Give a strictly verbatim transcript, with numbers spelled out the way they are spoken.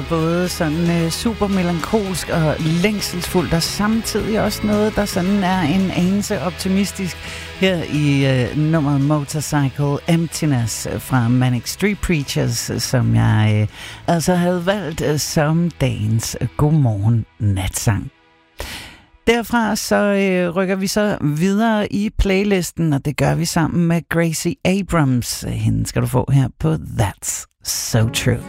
noget både sådan uh, super melankolsk og længselsfuldt, og samtidig også noget, der sådan er en anelse optimistisk her i uh, nummeret Motorcycle Emptiness fra Manic Street Preachers, som jeg uh, altså havde valgt uh, som dagens godmorgen natsang. Derfra så øh, rykker vi så videre i playlisten, og det gør vi sammen med Gracie Abrams. Hende skal du få her på That's So True.